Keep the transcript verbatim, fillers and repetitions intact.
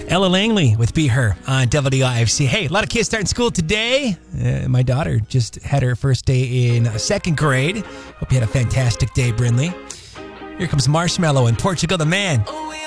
Ella Langley with Be Her on W I F C. Hey, a lot of kids starting school today. Uh, my daughter just had her first day in second grade. Hope you had a fantastic day, Brinley. Here comes Marshmello and Portugal the Man.